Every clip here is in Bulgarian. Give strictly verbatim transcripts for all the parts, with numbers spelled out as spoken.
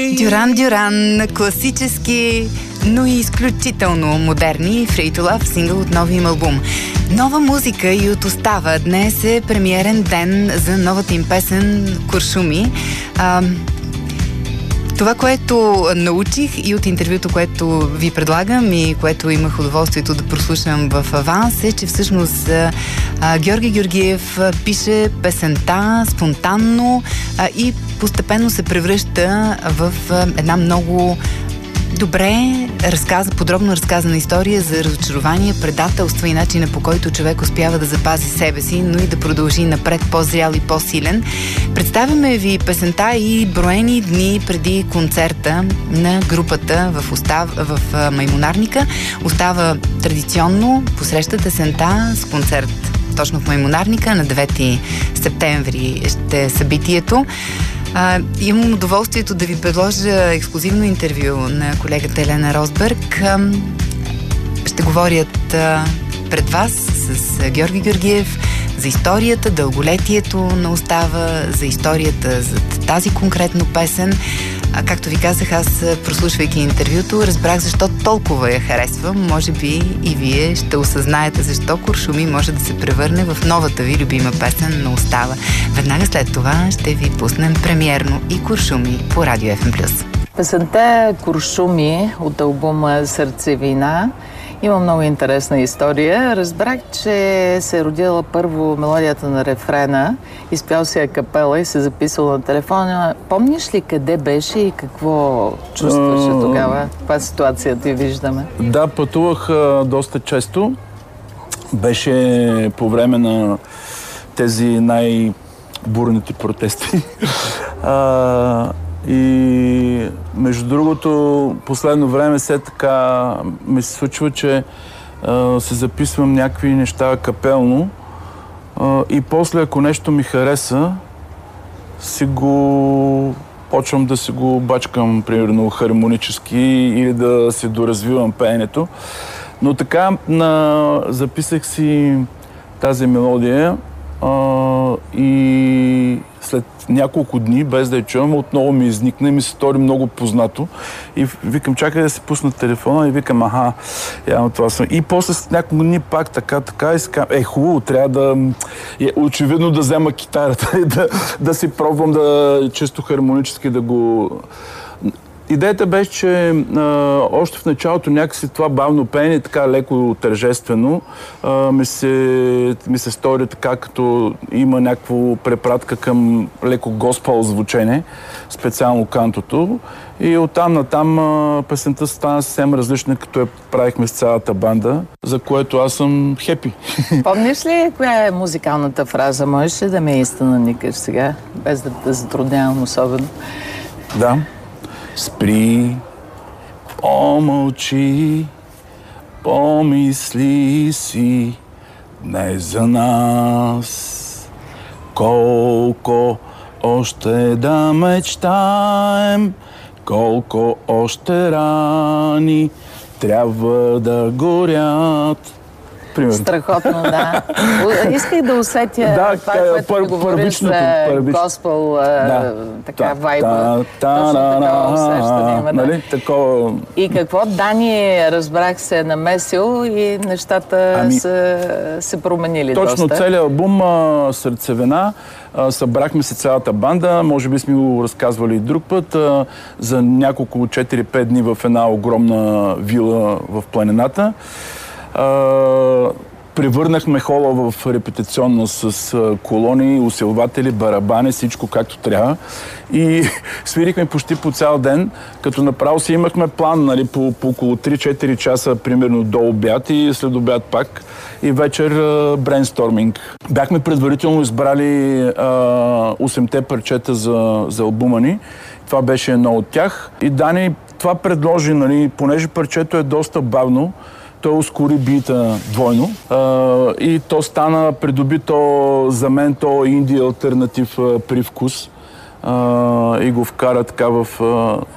Дюран Дюран, класически, но и изключително модерни, Free to Love, сингъл от новия им албум. Нова музика и от Остава. Днес е премиерен ден за новата им песен Куршуми. А, това, което научих и от интервюто, което ви предлагам и което имах удоволствието да прослушам в аванс, е, че всъщност а, Георги Георгиев пише песента спонтанно а, и постепенно се превръща в а, една много добре разказа, подробно разказана история за разочарование, предателство и начина, по който човек успява да запази себе си, но и да продължи напред по-зрял и по-силен. Представяме ви песента и броени дни преди концерта на групата в, Остав... в Маймунарника. Остава традиционно посреща песента с концерт точно в Маймунарника. На девети септември ще е събитието. А, имам удоволствието да ви предложа ексклюзивно интервю на колегата Елена Росберг. А, ще говорят а, пред вас с а, Георги Георгиев за историята, дълголетието на Остава, за историята за тази конкретно песен. А, както ви казах, аз, прослушвайки интервюто, разбрах защо толкова я харесвам. Може би и вие ще осъзнаете защо Куршуми може да се превърне в новата ви любима песен на Остава. Веднага след това ще ви пуснем премиерно и Куршуми по Радио Еф Ем плюс. Песента Куршуми от албума Сърцевина има много интересна история. Разбрах, че се е родила първо мелодията на рефрена, изпял си капела и се записал на телефона. Помниш ли къде беше и какво чувстваше uh, тогава? Каква ситуация ти виждаме? Да, пътувах а, доста често. Беше по време на тези най-бурните протести. а, И между другото, последно време все така ми се случва, че а, се записвам някакви неща капелно а, и после, ако нещо ми хареса, си го почвам да си го бачкам, примерно, хармонически или да си доразвивам пеенето. Но така на... записах си тази мелодия а, и след няколко дни, без да я чувам, отново ми изникна и ми се стори много познато. И викам, чакай да си пусна телефона и викам, аха, явно това съм. И после след няколко дни пак така, така и си казвам, е, хубаво, трябва да, е, очевидно да взема китарата и да, да си пробвам да чисто хармонически да го... Идеята беше, че а, още в началото някакси това бавно пеене, така леко тържествено, а, ми, се, ми се стори така, като има някаква препратка към леко госпел звучене, специално кантото. И оттам натам а, песента стана съвсем различна, като я правихме с цялата банда, за което аз съм хепи. Помниш ли коя е музикалната фраза? Можеш ли да ме изтънаникаш сега, без да те затруднявам особено? Да. Спри, помълчи, помисли си днес за нас. Колко още да мечтаем, колко още рани трябва да горят. Примерно. Страхотно, да. Исках да усетя да, това, което пър, говориш за госпел, да, така, вайба. Точно такова усещане има. Нали? Такова... И какво Дани, разбрах, се е намесил и нещата ами, са се променили точно доста. Точно целият албум а, Сърцевина. А, събрахме се цялата банда, може би сме го разказвали и друг път, а, за няколко четири-пет дни в една огромна вила в планината. Uh, превърнахме хола в репетиционна с uh, колони, усилватели, барабани, всичко както трябва. И свирихме почти по цял ден, като направо си имахме план, нали, по, по около три-четири часа, примерно до обяд и след обяд пак. И вечер uh, брейнсторминг. Бяхме предварително избрали uh, осемте парчета за, за албума ни. Това беше едно от тях. И Дани това предложи, нали, понеже парчето е доста бавно, той ускори бита двойно а, и то стана, придоби то за мен то инди алтернатив а, привкус а, и го вкара така в, а,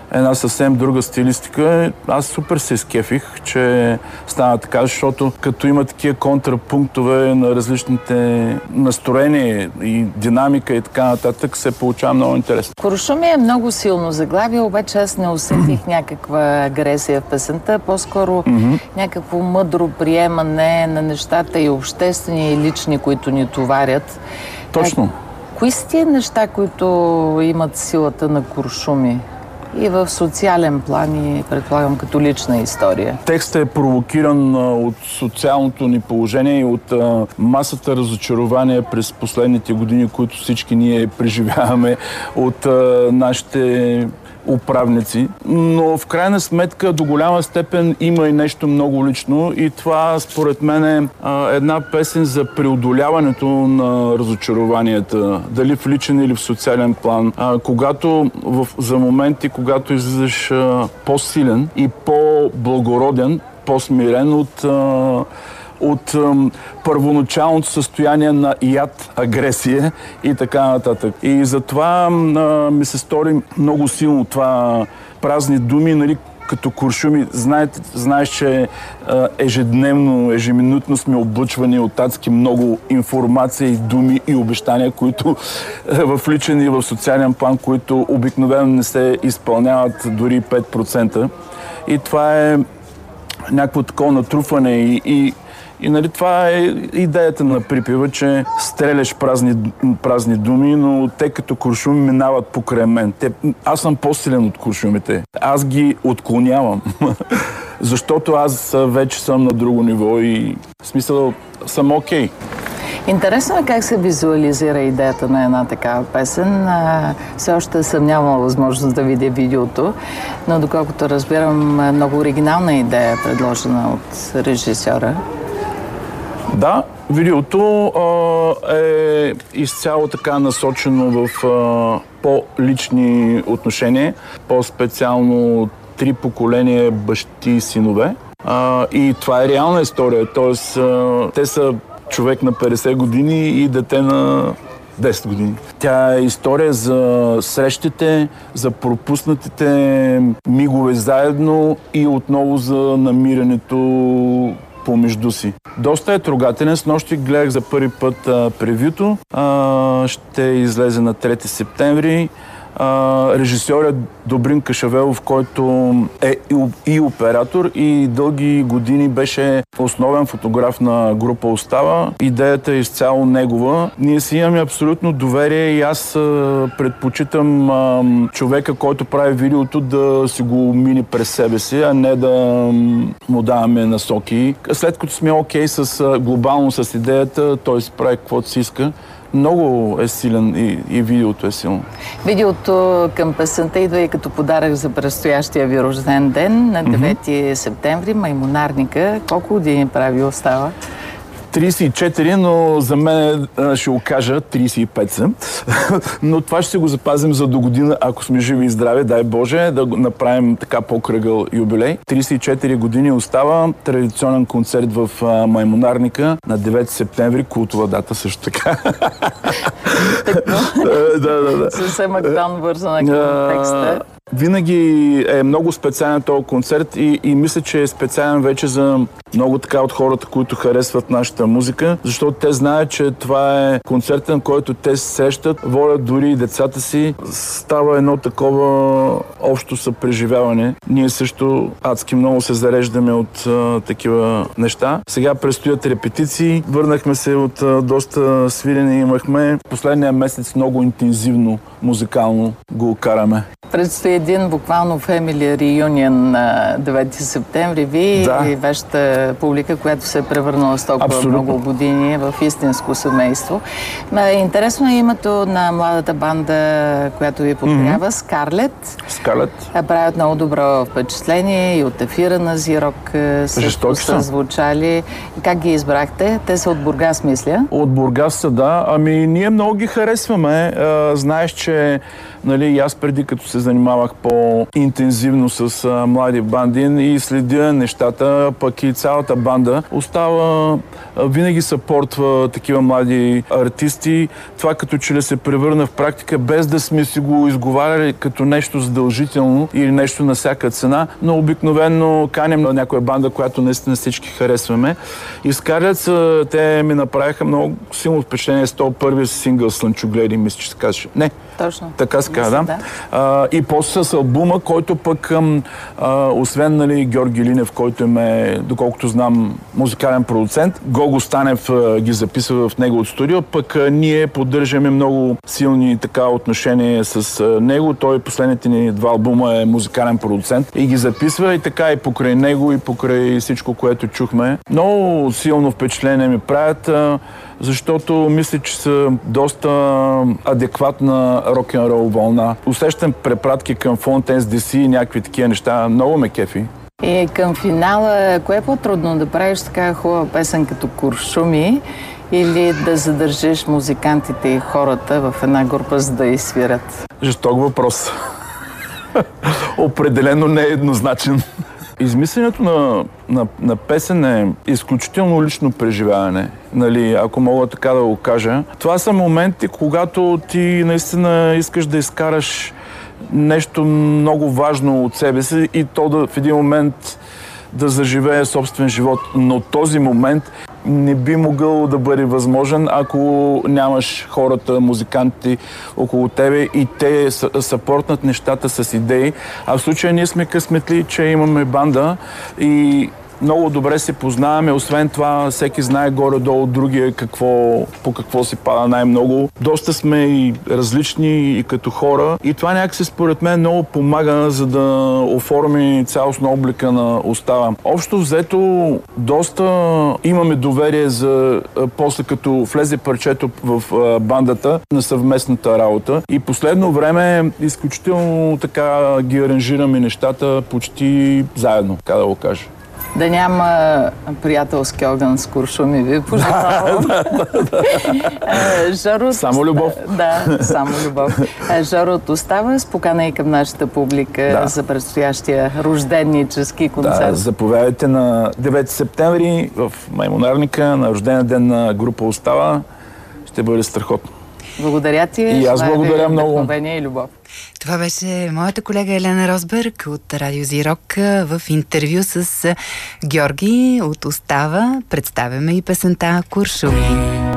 една съвсем друга стилистика. Аз супер се изкефих, че стана така, защото като има такива контрапунктове на различните настроения и динамика и така нататък, се получава много интересно. Куршуми е много силно заглавие, обаче аз не усетих някаква агресия в песента, по-скоро mm-hmm. някакво мъдро приемане на нещата и обществени и лични, които ни товарят. Точно. А, кои са тия неща, които имат силата на Куршуми? И в социален план и, предполагам, като лична история. Текстът е провокиран а, от социалното ни положение и от а, масата разочарования през последните години, които всички ние преживяваме от а, нашите управници. Но в крайна сметка до голяма степен има и нещо много лично и това според мен е а, една песен за преодоляването на разочарованията, дали в личен или в социален план. А, когато в, за моменти, когато излизаш а, по-силен и по-благороден, по-смирен от а, от ъм, първоначалното състояние на яд, агресия и така нататък. И затова ъм, ми се стори много силно това празни думи, нали, като Куршуми. Знаете, знаеш, че а, ежедневно, ежеминутно сме облъчвани от адски много информация и думи и обещания, които а, в личен и в социален план, които обикновено не се изпълняват дори пет процента. И това е някакво такова натрупване и, и И нали, това е идеята на припева, че стреляш празни, празни думи, но те като куршуми минават покрай мен. Те, аз съм по-силен от куршумите. Аз ги отклонявам. Защото аз вече съм на друго ниво и в смисъл съм окей. Okay. Интересно е как се визуализира идеята на една такава песен. А, все още съм нямала възможност да видя видеото, но доколкото разбирам, е много оригинална идея, предложена от режисьора. Да, видеото а, е изцяло така насочено в а, по-лични отношения, по-специално три поколения бащи и синове. А, и това е реална история, т.е. те са човек на петдесет години и дете на десет години. Тя е история за срещите, за пропуснатите мигове заедно и отново за намирането помежду си. Доста е трогателен. С нощи гледах за първи път а, превюто. А, ще излезе на трети септември. А, режисьорът Добрин Кашавелов, който е и, и оператор и дълги години беше основен фотограф на група Остава. Идеята е изцяло негова. Ние си имаме абсолютно доверие и аз а, предпочитам а, човека, който прави видеото, да си го мини през себе си, а не да му даваме насоки. След като сме окей с а, глобално с идеята, той си прави каквото си иска. Много е силен и, и видеото е силно. Видеото към песента идва и като подарък за предстоящия ви рожден ден на девети mm-hmm. септември, Маймунарника. Колко години прави Остава? тридесет и четири, но за мен ще го кажа, тридесет и пет съм. Но това ще си го запазим за до година, ако сме живи и здрави, дай Боже, да направим така по-кръгъл юбилей. тридесет и четири години Остава, традиционен концерт в Маймунарника на девети септември, култова дата също така. Да, да, да. Съвсем актуално вързана към текста. Винаги е много специален този концерт и, и мисля, че е специален вече за много така от хората, които харесват нашата музика, защото те знаят, че това е концерт, на който те се срещат, водят дори и децата си. Става едно такова общо съпреживяване. Ние също адски много се зареждаме от а, такива неща. Сега предстоят репетиции. Върнахме се от а, доста свирене и имахме последния месец много интензивно музикално го караме. Предстои един буквално Family Reunion на девети септември. Ви да. И вашата публика, която се е превърнала с толкова Абсолютно. Много години в истинско семейство. Интересно е името на младата банда, която ви подкрепя, Скарлет. Скарлет. Правят много добро впечатление и от ефира на Зирок също са звучали. Как ги избрахте? Те са от Бургас, мисля. От Бургас са, да. Ами ние много ги харесваме. Знаеш, че Нали, и аз преди като се занимавах по-интензивно с а, млади банди и следя нещата, пък и цялата банда остава, а, винаги съпортва такива млади артисти. Това като че ли се превърна в практика, без да сме си го изговаряли като нещо задължително или нещо на всяка цена, но обикновено канем на някоя банда, която наистина всички харесваме. И Скарлетс, те ми направиха много силно впечатление с този първия сингъл "Слънчогледи", мисля, че се казваше. Не, точно. Така се казва, да. да. А, и после с албума, който пък, а, освен, нали, Георги Линев, който им е, доколкото знам, музикален продуцент, Гого Станев а, ги записва в неговото студио, пък а, ние поддържаме много силни така отношения с а, него. Той последните ни два албума е музикален продуцент и ги записва, и така и покрай него, и покрай всичко, което чухме. Много силно впечатление ми правят, а, защото мисля, че са доста адекватна рок-н-рол вълна. Усещам препратки към Fontaines ди си и някакви такива неща. Много ме кефи. И към финала, кое е по-трудно? Да правиш така хубава песен като "Куршуми" или да задържиш музикантите и хората в една група, за да изсвирят? Жесток въпрос. Определено не е еднозначен. Измисленето на, на, на песен е изключително лично преживяване, нали, ако мога така да го кажа. Това са моменти, когато ти наистина искаш да изкараш нещо много важно от себе си и то да, в един момент да заживее собствен живот. Но този момент не би могъл да бъде възможен, ако нямаш хората, музикантите около тебе и те съпортнат нещата с идеи. А в случая ние сме късметли, че имаме банда и много добре се познаваме. Освен това, всеки знае горе-долу другия какво, по какво си пада най-много. Доста сме и различни и като хора. И това някакси според мен много помага, за да оформи цялостна облика на Остава. Общо взето, доста имаме доверие за после като влезе парчето в бандата на съвместната работа. И последно време изключително така ги аранжираме нещата почти заедно, така да го кажа. Да няма приятелски огън с "Куршуми", ви пожелавам. Жоро, само любов. Да, само любов. Жоро от Остава с покана и към нашата публика да. за предстоящия рожденнически концерт. Да, заповядайте на девети септември в Маймунарника, на рождения ден на група Остава. Ще бъде страхотно. Благодаря ти. И аз благодаря много. Вдъхновение и любов. Това беше моята колега Елена Росберг от Радио Зирок в интервю с Георги от Остава. Представяме и песента "Куршуми".